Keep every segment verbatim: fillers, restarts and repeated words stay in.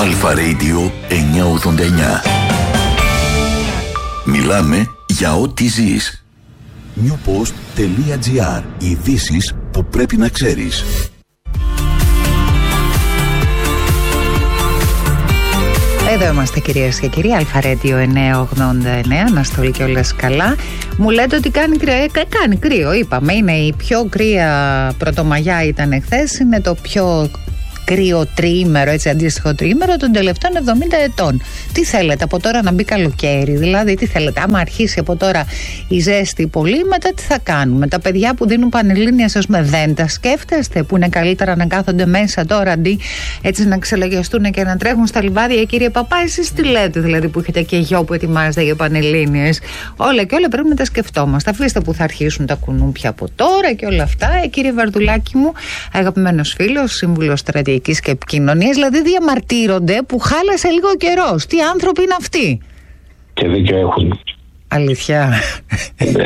Αλφα Radio εννιακόσια ογδόντα εννιά. Μιλάμε για ό,τι ζεις. newpost.gr. Ειδήσεις που πρέπει να ξέρεις. Εδώ είμαστε κυρίες και κύριοι, Αλφα Radio εννιακόσια ογδόντα εννιά, να στολεί και όλες καλά. Μου λέτε ότι κάνει κρύο, ε, κάνει κρύο είπαμε, είναι η πιο κρύα Πρωτομαγιά ήταν εχθές, είναι το πιο κρύο τριήμερο, έτσι αντίστοιχο τριήμερο των τελευταίων εβδομήντα ετών. Τι θέλετε από τώρα να μπει καλοκαίρι, δηλαδή τι θέλετε, άμα αρχίσει από τώρα η ζέστη πολύ, μετά τι θα κάνουμε? Τα παιδιά που δίνουν πανελλήνιες, ας πούμε, δεν τα σκέφτεστε, που είναι καλύτερα να κάθονται μέσα τώρα αντί έτσι να ξελογιαστούν και να τρέχουν στα λιβάδια? Κύριε Παπά, εσείς τι λέτε, δηλαδή που έχετε και γιο που ετοιμάζεται για πανελλήνιες? Όλα και όλα πρέπει να τα σκεφτόμαστε. Αφήστε που θα αρχίσουν τα κουνούπια από τώρα και όλα αυτά. Ε, κύριε Βαρδουλάκη μου, αγαπημένος φίλος, σύμβουλος στρατηγικής και επικοινωνίας, δηλαδή διαμαρτύρονται που χάλασε λίγο καιρό. Τι άνθρωποι είναι αυτοί? Και δίκιο έχουν. Αλήθεια. Ναι.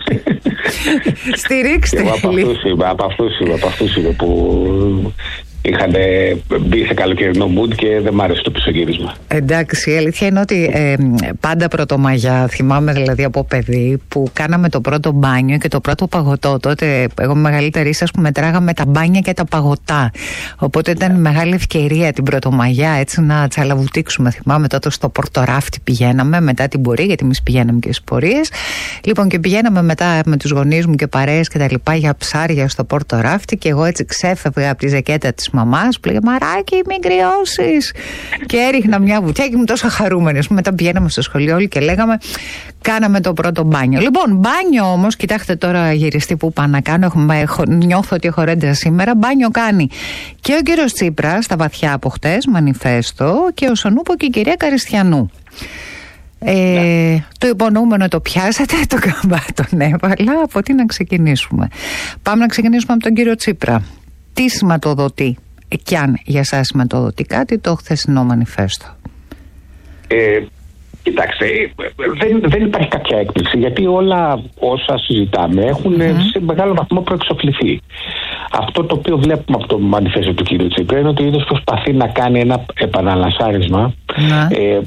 Στηρίξτε. Εγώ από αυτούς είμαι, από αυτούς είμαι, από αυτούς είμαι που είχαν μπει σε καλοκαιρινό mood και δεν μ' άρεσε το πισωγύρισμα. Εντάξει, η αλήθεια είναι ότι ε, πάντα Πρωτομαγιά, θυμάμαι δηλαδή από παιδί που κάναμε το πρώτο μπάνιο και το πρώτο παγωτό. Τότε εγώ με μεγαλύτερη ίσως που μετράγαμε τα μπάνια και τα παγωτά. Οπότε ήταν μεγάλη ευκαιρία την Πρωτομαγιά έτσι να τσαλαβουτήξουμε. Θυμάμαι τότε στο Πορτοράφτη πηγαίναμε μετά την πορεία, γιατί εμείς πηγαίναμε και στις πορείες. Λοιπόν, και πηγαίναμε μετά με τους γονείς μου και παρέες και τα λοιπά για ψάρια στο Πορτοράφτη και εγώ έτσι ξέφευγα από τη ζακέτα της μαμάς που λέγε «Μαράκι, μην κρυώσεις». Και έριχνα μια βουτιά και ήμουν τόσο χαρούμενη. Μετά πηγαίναμε στο σχολείο όλοι και λέγαμε, κάναμε το πρώτο μπάνιο. Λοιπόν, μπάνιο όμως, κοιτάξτε τώρα γυριστή που πάω να κάνω, έχουμε, έχω, νιώθω ότι έχω ρέντα σήμερα. Μπάνιο κάνει και ο κύριος Τσίπρας στα βαθιά από χτες, μανιφέστο, και ο Σονούπο και η κυρία Καριστιανού. Ε, ναι. Το υπονοούμενο το πιάσατε, το καμπά τον έβαλα. Από τι να ξεκινήσουμε? Πάμε να ξεκινήσουμε από τον κύριο Τσίπρα. Τι σηματοδοτεί, κι αν για σας σηματοδοτεί κάτι, το χθεσινό μανιφέστο? Ε, κοιτάξτε, δεν, δεν υπάρχει κάποια έκπληξη, γιατί όλα όσα συζητάμε έχουν mm-hmm. σε μεγάλο βαθμό προεξοφληθεί. Αυτό το οποίο βλέπουμε από το μανιφέστο του κ. Τσίπρα είναι ότι ο ίδιος προσπαθεί να κάνει ένα επαναλασάρισμα mm-hmm. ε,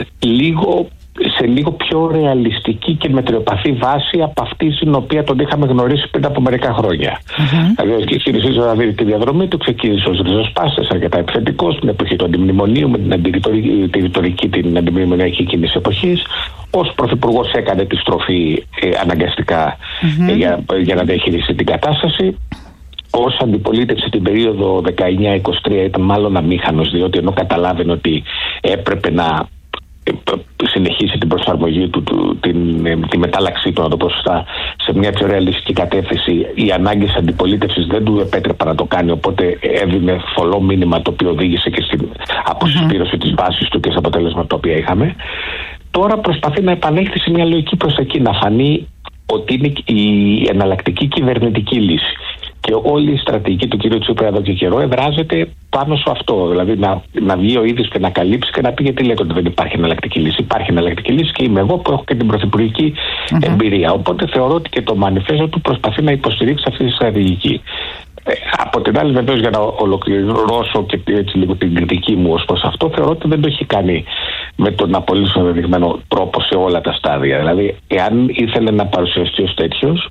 λίγο σε λίγο πιο ρεαλιστική και μετριοπαθή βάση από αυτή στην οποία τον είχαμε γνωρίσει πριν από μερικά χρόνια. Mm-hmm. Δηλαδή, ο κ. Σίζα να δει τη διαδρομή του, ξεκίνησε ως ριζοσπάστης, αρκετά επιθετικός, στην εποχή του αντιμνημονίου, με την αντιρρητορική, την αντιμνημονιακή κίνηση εποχής. Ως πρωθυπουργός έκανε τη στροφή ε, αναγκαστικά mm-hmm. ε, για, για να διαχειριστεί την κατάσταση. Ως αντιπολίτευση την περίοδο δεκαεννιά είκοσι τρία ήταν μάλλον αμήχανος, διότι ενώ καταλάβαινε ότι έπρεπε να συνεχίσει την προσαρμογή του, του την, τη μετάλλαξή του, να το πω σωστά, σε μια πιο ρεαλιστική κατεύθυνση, οι ανάγκες αντιπολίτευσης δεν του επέτρεπαν να το κάνει, οπότε έδινε φωλό μήνυμα το οποίο οδήγησε και στην αποσυσπήρωση mm-hmm. της βάσης του και στα αποτέλεσματα τα οποία είχαμε. Τώρα προσπαθεί να επανέλθει σε μια λογική προς εκεί, να φανεί ότι είναι η εναλλακτική κυβερνητική λύση. Και όλη η στρατηγική του κ. Τσίπρα εδώ και καιρό εδράζεται πάνω σε αυτό. Δηλαδή να, να βγει ο ίδιος και να καλύψει και να πει γιατί λέτε ότι δεν υπάρχει εναλλακτική λύση. Υπάρχει εναλλακτική λύση και είμαι εγώ που έχω και την πρωθυπουργική mm-hmm. εμπειρία. Οπότε θεωρώ ότι και το μανιφέστο του προσπαθεί να υποστηρίξει αυτή τη στρατηγική. Ε, από την άλλη, βεβαίως, για να ολοκληρώσω και έτσι λίγο την κριτική μου ως προς αυτό, θεωρώ ότι δεν το έχει κάνει με τον απολύτως ενδεδειγμένο τρόπο σε όλα τα στάδια. Δηλαδή, εάν ήθελε να παρουσιαστεί ως τέτοιος,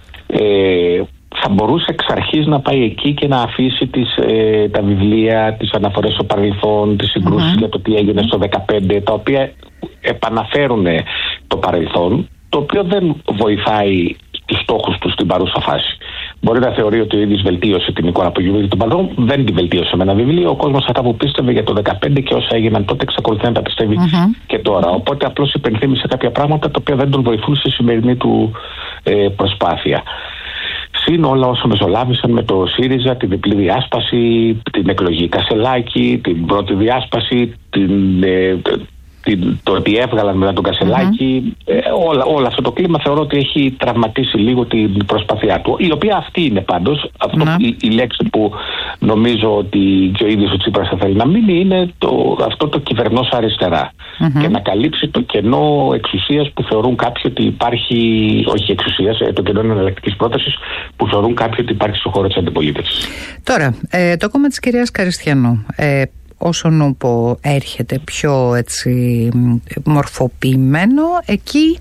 ε, θα μπορούσε εξ αρχής να πάει εκεί και να αφήσει τις, ε, τα βιβλία, τις αναφορές στο παρελθόν, τις συγκρούσεις mm-hmm. για το τι έγινε στο δεκαπέντε, τα οποία επαναφέρουν το παρελθόν, το οποίο δεν βοηθάει τους στόχους του στην παρούσα φάση. Μπορεί να θεωρεί ότι ο ίδιος βελτίωσε την εικόνα που γίνει του παρελθόν, δεν τη βελτίωσε με ένα βιβλίο. Ο κόσμος αυτά που πίστευε για το δεκαπέντε και όσα έγιναν τότε εξακολουθεί να τα πιστεύει mm-hmm. και τώρα. Οπότε απλώς υπενθύμησε κάποια πράγματα τα οποία δεν τον βοηθούν στη σημερινή του ε, προσπάθεια. Συν όλα όσα μεσολάβησαν με το ΣΥΡΙΖΑ, την διπλή διάσπαση, την εκλογή Κασελάκη, την πρώτη διάσπαση, την, ε, την, το ότι έβγαλαν μετά τον Κασελάκη. Mm-hmm. Ε, όλα, όλο αυτό το κλίμα θεωρώ ότι έχει τραυματίσει λίγο την προσπάθειά του. Η οποία αυτή είναι πάντως. Αυτό, mm-hmm. η, η λέξη που νομίζω ότι και ο ίδιος ο Τσίπρας θα θέλει να μείνει είναι το, αυτό το κυβερνός αριστερά. Mm-hmm. Και να καλύψει το κενό εξουσίας που θεωρούν κάποιοι ότι υπάρχει, όχι εξουσίας, το κενό εναλλακτικής πρότασης που θεωρούν κάποιοι ότι υπάρχει στον χώρο της αντιπολίτευσης. Τώρα, ε, το κόμμα της κυρίας Καριστιανού. Ε, όσο νουπο έρχεται πιο έτσι μορφοποιημένο εκεί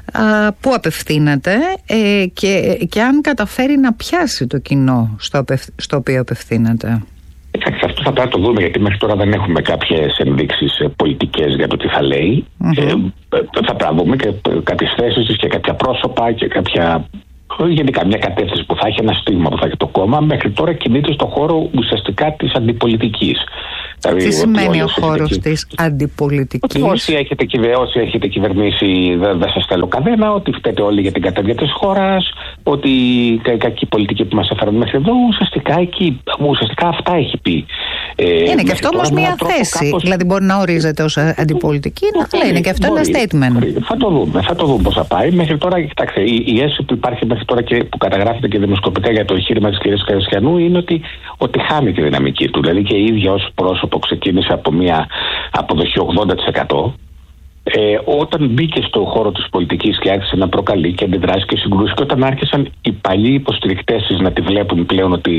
α, που απευθύνεται ε, και, και αν καταφέρει να πιάσει το κοινό στο, στο οποίο απευθύνεται. Εντάξει, αυτό θα πρέπει να το δούμε, γιατί μέχρι τώρα δεν έχουμε κάποιες ενδείξεις πολιτικές για το τι θα λέει. Mm-hmm. Ε, θα πρέπει να δούμε και κάποιες θέσεις και κάποια πρόσωπα και κάποια. Γενικά μια κατεύθυνση που θα έχει, ένα στίγμα που θα έχει το κόμμα. Μέχρι τώρα κινείται στον χώρο ουσιαστικά της αντιπολιτικής. Τι δηλαδή, σημαίνει ο χώρος έχετε... της αντιπολιτικής? Όσοι έχετε, όσοι έχετε κυβερνήσει δεν δε σας θέλω κανένα, ότι φταίτε όλοι για την κατέβια της χώρας, ότι η κακή πολιτική που μας έφεραν μέχρι εδώ, ουσιαστικά, εκεί, ουσιαστικά αυτά έχει πει. Ε, είναι και αυτό όμως μια θέση, κάπως... δηλαδή μπορεί να ορίζεται ως αντιπολιτική, αλλά είναι και αυτό μπορεί, ένα statement. Μπορεί. Θα το δούμε, θα το δούμε πώς θα πάει. Μέχρι τώρα, κοιτάξτε, η, η αίσθηση που υπάρχει μέχρι τώρα και που καταγράφεται και δημοσκοπικά για το εγχείρημα της κυρίας Καριστιανού είναι ότι, ότι χάνει τη δυναμική του. Δηλαδή και η ίδια ως πρόσωπο ξεκίνησε από μια αποδοχή ογδόντα τοις εκατό. Ε, όταν μπήκε στον χώρο της πολιτικής και άρχισε να προκαλεί και αντιδράσει και συγκρούσει, και όταν άρχισαν οι παλιοί υποστηρικτές της να τη βλέπουν πλέον ότι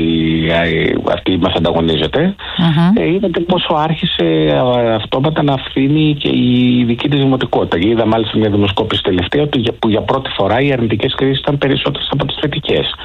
ε, αυτή μας ανταγωνίζεται, mm-hmm. ε, είδατε πόσο άρχισε ε, αυτόματα να αφήνει και η δική της δημοτικότητα. Και είδα μάλιστα μια δημοσκόπηση τελευταία ότι για, που για πρώτη φορά οι αρνητικές κρίσεις ήταν περισσότερες από τις θετικές.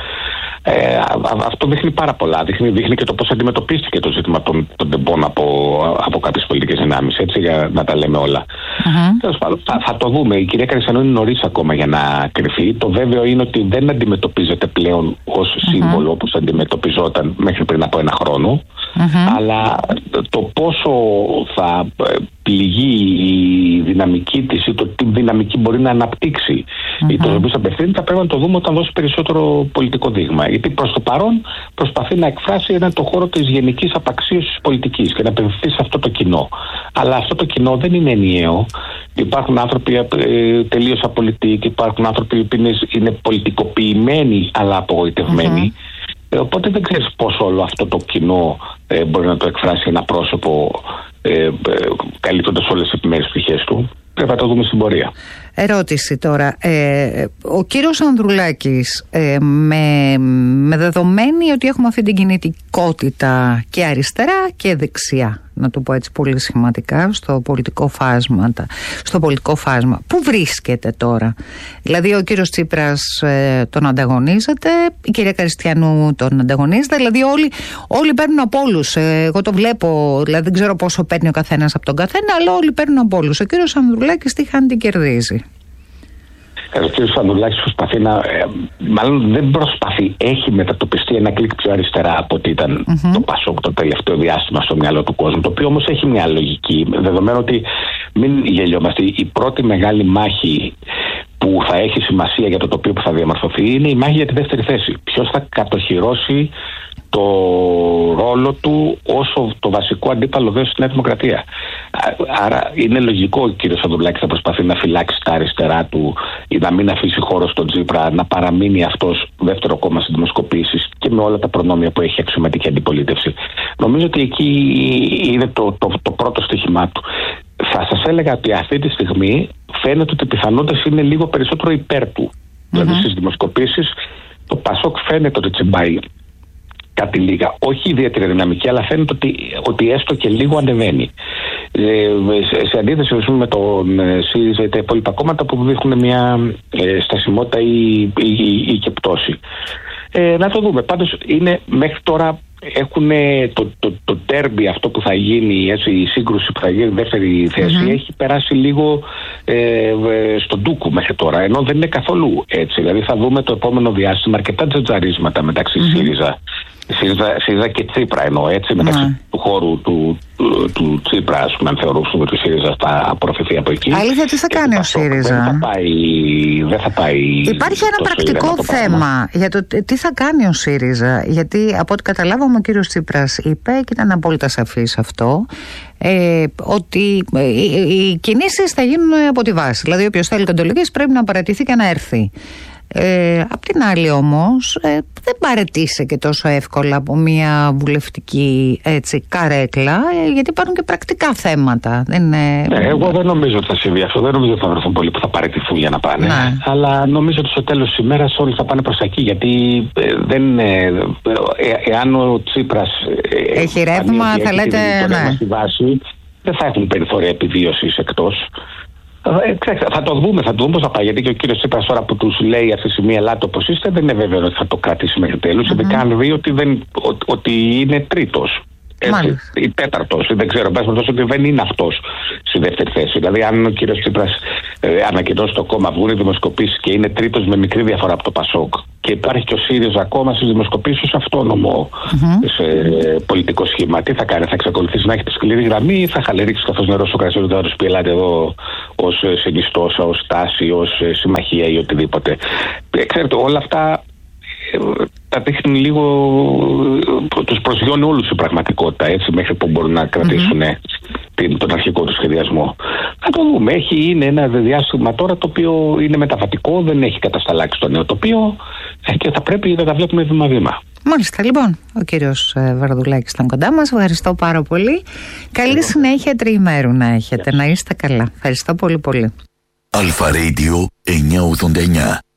Ε, α, α, αυτό δείχνει πάρα πολλά. Δείχνει, δείχνει και το πώς αντιμετωπίστηκε το ζήτημα των, των τεμπών από, από κάποιες πολιτικές δυνάμεις, έτσι, για να τα λέμε όλα. Uh-huh. Θα, θα το δούμε. Η κυρία Καριστιανού είναι νωρίς ακόμα για να κρυφεί. Το βέβαιο είναι ότι δεν αντιμετωπίζεται πλέον ως uh-huh. σύμβολο όπως αντιμετωπιζόταν μέχρι πριν από ένα χρόνο. Uh-huh. Αλλά το πόσο θα πληγεί η δυναμική της ή το τι δυναμική μπορεί να αναπτύξει uh-huh. ή το οποίο απευθύνει, θα πρέπει να το δούμε όταν δώσει περισσότερο πολιτικό δείγμα. Γιατί προς το παρόν προσπαθεί να εκφράσει έναν το χώρο της γενικής απαξίωσης της πολιτικής και να απευθυνθεί σε αυτό το κοινό. Αλλά αυτό το κοινό δεν είναι ενιαίο. Υπάρχουν άνθρωποι ε, τελείως απολυτικοί, υπάρχουν άνθρωποι που είναι, είναι πολιτικοποιημένοι αλλά απογοητευμένοι. Mm-hmm. Ε, οπότε δεν ξέρεις πώς όλο αυτό το κοινό ε, μπορεί να το εκφράσει ένα πρόσωπο ε, ε, καλύπτοντας όλες τις επιμέρους πτυχές του. Πρέπει να το δούμε στην πορεία. Ερώτηση τώρα. Ε, ο κύριος Ανδρουλάκης, ε, με, με δεδομένη ότι έχουμε αυτή την κινητικότητα και αριστερά και δεξιά, να το πω έτσι πολύ σχηματικά, στο πολιτικό φάσμα, στο πολιτικό φάσμα, πού βρίσκεται τώρα? Δηλαδή ο κύριος Τσίπρας ε, τον ανταγωνίζεται, η κυρία Καριστιανού τον ανταγωνίζεται, δηλαδή όλοι, όλοι παίρνουν από όλους. Ε, εγώ το βλέπω, δηλαδή δεν ξέρω πόσο παίρνει ο καθένας από τον καθένα, αλλά όλοι παίρνουν από όλους. Ο κύριος Ανδρουλάκης τι χάνει, την κερδίζει? Ο κ. Ανδρουλάκης προσπαθεί να. Ε, μάλλον δεν προσπαθεί. Έχει μετατοπιστεί ένα κλικ πιο αριστερά από ότι ήταν mm-hmm. το Πασόκ το τελευταίο διάστημα στο μυαλό του κόσμου. Το οποίο όμως έχει μια λογική. Δεδομένου ότι, μην γελιόμαστε, η πρώτη μεγάλη μάχη που θα έχει σημασία για το τοπίο που θα διαμορφωθεί είναι η μάχη για τη δεύτερη θέση. Ποιος θα κατοχυρώσει το ρόλο του όσο το βασικό αντίπαλο δε στη Νέα Δημοκρατία. Άρα είναι λογικό ο κύριος Ανδρουλάκης να προσπαθεί να φυλάξει τα αριστερά του ή να μην αφήσει χώρο στον Τσίπρα, να παραμείνει αυτός δεύτερο κόμμα στις δημοσκοπήσεις και με όλα τα προνόμια που έχει αξιωματική αντιπολίτευση. Νομίζω ότι εκεί είναι το, το, το πρώτο στοίχημά του. Θα σας έλεγα ότι αυτή τη στιγμή φαίνεται ότι οι πιθανότητες είναι λίγο περισσότερο υπέρ του. Mm-hmm. Δηλαδή στις δημοσκοπήσεις το Πασόκ φαίνεται ότι τσιμπάει κάτι λίγα, όχι ιδιαίτερη δυναμική, αλλά φαίνεται ότι, ότι έστω και λίγο ανεβαίνει. Ε, σε, σε αντίθεση με τον ΣΥΡΙΖΑ ή τα υπόλοιπα κόμματα που δείχνουν μια ε, στασιμότητα ή, ή, ή, ή και πτώση. Ε, να το δούμε. Πάντως είναι μέχρι τώρα έχουν το, το, το τέρμπι αυτό που θα γίνει, έτσι, η σύγκρουση που θα γίνει δεύτερη θέση, mm-hmm. έχει περάσει λίγο ε, στον ντούκου μέχρι τώρα, ενώ δεν είναι καθόλου έτσι. Δηλαδή θα δούμε το επόμενο διάστημα αρκετά τζατζαρίσματα μεταξύ mm-hmm. ΣΥΡΙΖΑ ΣΥΡΙΖΑ, ΣΥΡΙΖΑ και Τσίπρα, εννοώ έτσι, μεταξύ ναι. του χώρου του, του, του Τσίπρα, ας πούμε, αν θεωρούσαμε ότι ο ΣΥΡΙΖΑ θα απορροφηθεί από εκεί. Αλήθεια, τι θα κάνει ο ΣΥΡΙΖΑ? Δεν θα πάει, δεν θα πάει. Υπάρχει ένα πρακτικό θέμα για το τι θα κάνει ο ΣΥΡΙΖΑ, γιατί από ό,τι καταλάβαμε ο κύριος Τσίπρας είπε, και ήταν απόλυτα σαφής αυτό, ε, ότι οι, οι κινήσεις θα γίνουν από τη βάση. Δηλαδή, όποιος θέλει κοντολογίες πρέπει να παρατηθεί και να έρθει. Ε, απ' την άλλη όμως ε, δεν παραιτήσει και τόσο εύκολα από μια βουλευτική έτσι, καρέκλα, ε, γιατί υπάρχουν και πρακτικά θέματα. Δεν είναι... Ναι, εγώ δεν νομίζω ότι θα συμβεί αυτό. Δεν νομίζω ότι θα βρεθούν πολλοί που θα παραιτηθούν για να πάνε. Ναι. Αλλά νομίζω ότι στο τέλος της ημέρας όλοι θα πάνε προς τα εκεί. Γιατί ε, δεν, ε, ε, εάν ο Τσίπρας ε, έχει ρεύμα, θα λέτε. Ναι. Στη βάση, δεν θα έχουν περιθώρια επιβίωσης εκτός. Ε, θα το δούμε, θα το δούμε πώς θα πάει. Γιατί και ο κύριος Τσίπρας τώρα που τους λέει αυτή τη στιγμή ελάτε όπως είστε, δεν είναι βέβαιο ότι θα το κρατήσει μέχρι τέλους. Mm-hmm. Ειδικά αν δει ότι, δεν, ότι, ότι είναι τρίτος. Έτσι, ή τέταρτος, ή δεν ξέρω, πες με ότι δεν είναι αυτός στη δεύτερη θέση. Δηλαδή, αν ο κύριος Τσίπρας ε, ανακοινώσει το κόμμα, βγουν οι δημοσκοπήσεις και είναι τρίτος με μικρή διαφορά από το Πασόκ, και υπάρχει και ο ΣΥΡΙΖΑ ακόμα στις δημοσκοπήσεις ως αυτόνομο mm-hmm. σε, ε, πολιτικό σχήμα, τι θα κάνει, θα εξακολουθήσει να έχει τη σκληρή γραμμή ή θα χαλερίξει καθώς νερό στο κρασί, δεν θα του πει ελάτε εδώ ως ε, συνιστόσα, ως τάση, ως ε, συμμαχία ή οτιδήποτε. Ε, ξέρετε, όλα αυτά τα δείχνουν λίγο, τους προσγειώνει όλους η πραγματικότητα, έτσι, μέχρι που μπορούν να κρατήσουν mm-hmm. τον αρχικό του σχεδιασμό. Θα το δούμε. Έχει, είναι ένα διάστημα τώρα το οποίο είναι μεταβατικό, δεν έχει κατασταλάξει το νέο τοπίο και θα πρέπει να τα βλέπουμε βήμα-βήμα. Μάλιστα, λοιπόν, ο κύριος Βαρδουλάκης ήταν κοντά μας. Ευχαριστώ πάρα πολύ. Καλή συνέχεια τριημέρου να έχετε. Yes. Να είστε καλά. Ευχαριστώ πολύ πολύ. Αλφα Radio εννιακόσια ογδόντα εννιά.